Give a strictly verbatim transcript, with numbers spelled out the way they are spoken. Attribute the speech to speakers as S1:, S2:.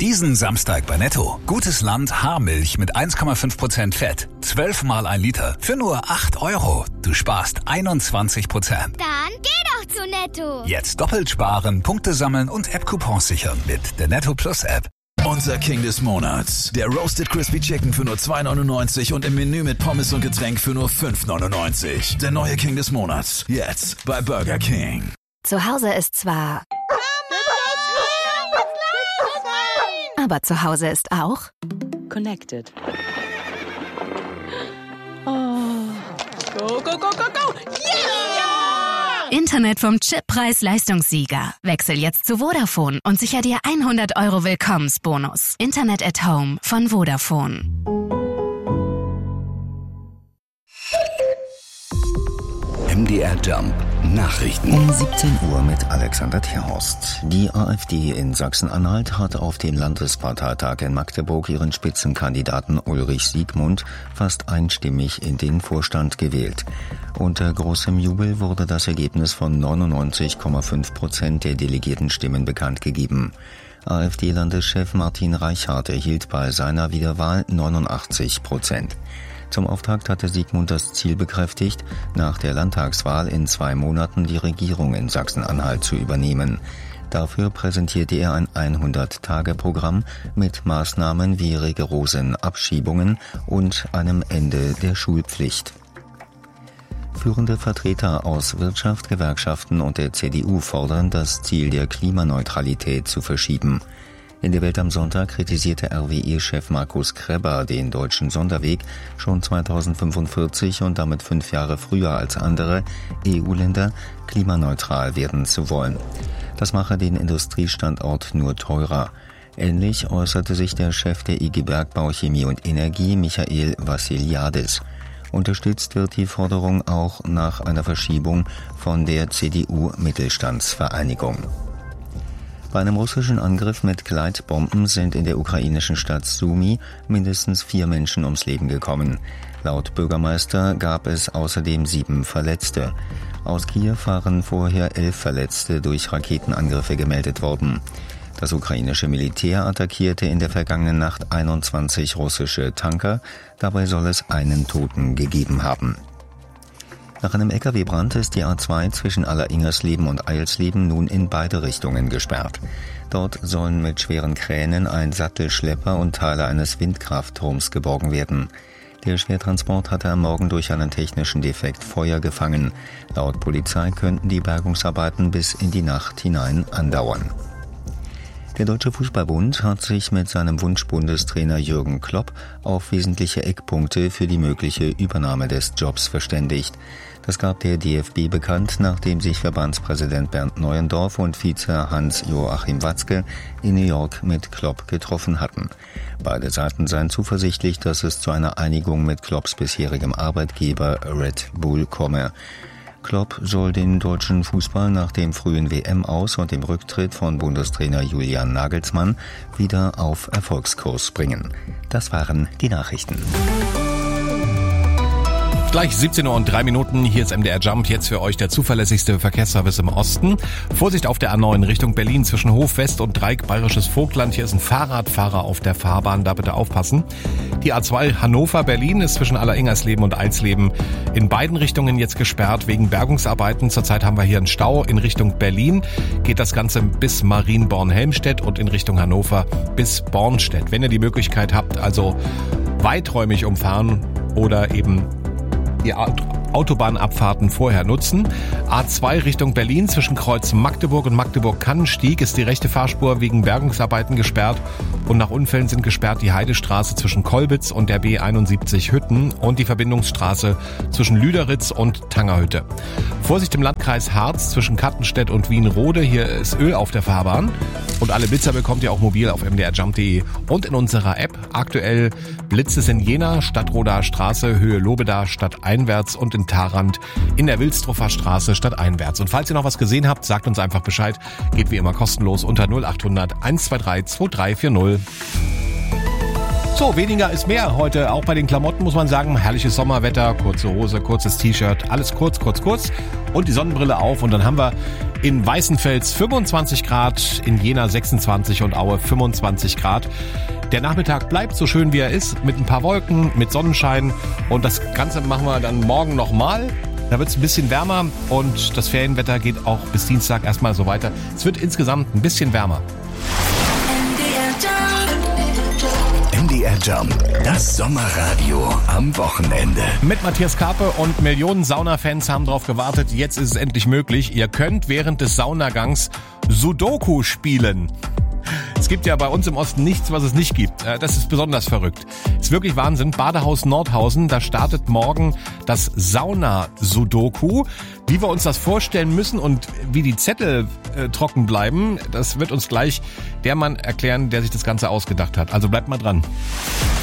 S1: Diesen Samstag bei Netto. Gutes Land Haarmilch mit eins Komma fünf Prozent Fett. zwölf mal ein Liter für nur acht Euro. Du sparst einundzwanzig Prozent.
S2: Dann geh doch zu Netto.
S1: Jetzt doppelt sparen, Punkte sammeln und App-Coupons sichern mit der Netto Plus App.
S3: Unser King des Monats. Der Roasted Crispy Chicken für nur zwei neunundneunzig und im Menü mit Pommes und Getränk für nur fünf neunundneunzig. Der neue King des Monats. Jetzt bei Burger King.
S4: Zu Hause ist zwar... Aber zu Hause ist auch...
S5: Connected. Oh. Go, go, go, go, go! Yeah!
S4: Internet vom Chip Preis-Leistungssieger. Wechsel jetzt zu Vodafone und sicher dir hundert Euro Willkommensbonus. Internet at Home von Vodafone.
S1: M D R Jump Nachrichten.
S6: Um siebzehn Uhr mit Alexander Tierhorst. Die AfD in Sachsen-Anhalt hat auf dem Landesparteitag in Magdeburg ihren Spitzenkandidaten Ulrich Siegmund fast einstimmig in den Vorstand gewählt. Unter großem Jubel wurde das Ergebnis von neunundneunzig Komma fünf Prozent der delegierten Stimmen bekannt gegeben. AfD-Landeschef Martin Reichart erhielt bei seiner Wiederwahl neunundachtzig Prozent. Zum Auftakt hatte Siegmund das Ziel bekräftigt, nach der Landtagswahl in zwei Monaten die Regierung in Sachsen-Anhalt zu übernehmen. Dafür präsentierte er ein hundert-Tage-Programm mit Maßnahmen wie rigorosen Abschiebungen und einem Ende der Schulpflicht. Führende Vertreter aus Wirtschaft, Gewerkschaften und der C D U fordern, das Ziel der Klimaneutralität zu verschieben. In der Welt am Sonntag kritisierte R W E-Chef Markus Krebber den deutschen Sonderweg, schon zweitausendfünfundvierzig und damit fünf Jahre früher als andere E U-Länder klimaneutral werden zu wollen. Das mache den Industriestandort nur teurer. Ähnlich äußerte sich der Chef der I G Bergbau, Chemie und Energie, Michael Vassiliadis. Unterstützt wird die Forderung auch nach einer Verschiebung von der C D U-Mittelstandsvereinigung. Bei einem russischen Angriff mit Gleitbomben sind in der ukrainischen Stadt Sumy mindestens vier Menschen ums Leben gekommen. Laut Bürgermeister gab es außerdem sieben Verletzte. Aus Kiew waren vorher elf Verletzte durch Raketenangriffe gemeldet worden. Das ukrainische Militär attackierte in der vergangenen Nacht einundzwanzig russische Tanker. Dabei soll es einen Toten gegeben haben. Nach einem L K W-Brand ist die A zwei zwischen Alleringersleben und Eilsleben nun in beide Richtungen gesperrt. Dort sollen mit schweren Kränen ein Sattelschlepper und Teile eines Windkraftturms geborgen werden. Der Schwertransport hatte am Morgen durch einen technischen Defekt Feuer gefangen. Laut Polizei könnten die Bergungsarbeiten bis in die Nacht hinein andauern. Der Deutsche Fußballbund hat sich mit seinem Wunschbundestrainer Jürgen Klopp auf wesentliche Eckpunkte für die mögliche Übernahme des Jobs verständigt. Das gab der D F B bekannt, nachdem sich Verbandspräsident Bernd Neuendorf und Vize Hans-Joachim Watzke in New York mit Klopp getroffen hatten. Beide Seiten seien zuversichtlich, dass es zu einer Einigung mit Klopps bisherigem Arbeitgeber Red Bull komme. Klopp soll den deutschen Fußball nach dem frühen W M-Aus und dem Rücktritt von Bundestrainer Julian Nagelsmann wieder auf Erfolgskurs bringen. Das waren die Nachrichten.
S7: Gleich siebzehn Uhr und drei Minuten, hier ist M D R Jump, jetzt für euch der zuverlässigste Verkehrsservice im Osten. Vorsicht auf der A neun Richtung Berlin zwischen Hof West und Dreieck Bayerisches Vogtland. Hier ist ein Fahrradfahrer auf der Fahrbahn, da bitte aufpassen. Die A zwei Hannover-Berlin ist zwischen Alleringersleben und Eilsleben in beiden Richtungen jetzt gesperrt wegen Bergungsarbeiten. Zurzeit haben wir hier einen Stau. In Richtung Berlin geht das Ganze bis Marienborn-Helmstedt und in Richtung Hannover bis Bornstedt. Wenn ihr die Möglichkeit habt, also weiträumig umfahren oder eben die Autobahnabfahrten vorher nutzen. A zwei Richtung Berlin zwischen Kreuz Magdeburg und Magdeburg-Kannenstieg ist die rechte Fahrspur wegen Bergungsarbeiten gesperrt und nach Unfällen sind gesperrt die Heidestraße zwischen Kolbitz und der B einundsiebzig Hütten und die Verbindungsstraße zwischen Lüderitz und Tangerhütte. Vorsicht im Landkreis Harz zwischen Kattenstedt und Wienrode, hier ist Öl auf der Fahrbahn und alle Blitzer bekommt ihr auch mobil auf m d r jump punkt d e und in unserer App. Aktuell Blitz es in Jena, Stadtroder Straße, Höhe Lobeda, stadteinwärts und in Tharand in der Wilstruffer Straße stadteinwärts. Und falls ihr noch was gesehen habt, sagt uns einfach Bescheid. Geht wie immer kostenlos unter null acht hundert eins zwei drei zwei drei vier null. So, weniger ist mehr heute. Auch bei den Klamotten muss man sagen, herrliches Sommerwetter, kurze Hose, kurzes T-Shirt, alles kurz, kurz, kurz und die Sonnenbrille auf. Und dann haben wir in Weißenfels fünfundzwanzig Grad, in Jena sechsundzwanzig und Aue fünfundzwanzig Grad. Der Nachmittag bleibt so schön, wie er ist, mit ein paar Wolken, mit Sonnenschein. Und das Ganze machen wir dann morgen nochmal. Da wird es ein bisschen wärmer und das Ferienwetter geht auch bis Dienstag erstmal so weiter. Es wird insgesamt ein bisschen wärmer.
S3: M D R Jump, das Sommerradio am Wochenende.
S7: Mit Matthias Karpe und Millionen Saunafans haben drauf gewartet. Jetzt ist es endlich möglich. Ihr könnt während des Saunagangs Sudoku spielen. Es gibt ja bei uns im Osten nichts, was es nicht gibt. Das ist besonders verrückt. Ist wirklich Wahnsinn. Badehaus Nordhausen, da startet morgen das Sauna-Sudoku. Wie wir uns das vorstellen müssen und wie die Zettel äh, trocken bleiben, das wird uns gleich der Mann erklären, der sich das Ganze ausgedacht hat. Also bleibt mal dran.